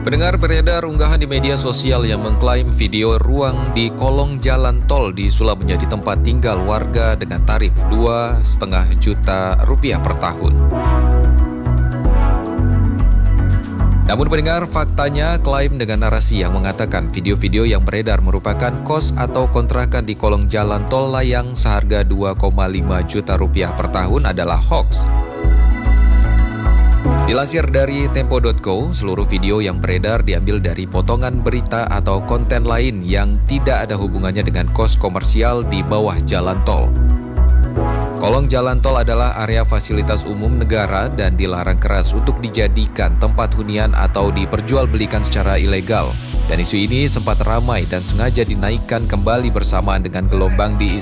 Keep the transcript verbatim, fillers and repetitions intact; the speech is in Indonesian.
Pendengar, beredar unggahan di media sosial yang mengklaim video ruang di kolong jalan tol disulap menjadi tempat tinggal warga dengan tarif dua koma lima juta rupiah per tahun. Namun pendengar, faktanya klaim dengan narasi yang mengatakan video-video yang beredar merupakan kos atau kontrakan di kolong jalan tol layang seharga dua koma lima juta rupiah per tahun adalah hoaks. Dilansir dari tempo titik co, seluruh video yang beredar diambil dari potongan berita atau konten lain yang tidak ada hubungannya dengan kos komersial di bawah jalan tol. Kolong jalan tol adalah area fasilitas umum negara dan dilarang keras untuk dijadikan tempat hunian atau diperjualbelikan secara ilegal. Dan isu ini sempat ramai dan sengaja dinaikkan kembali bersamaan dengan gelombang di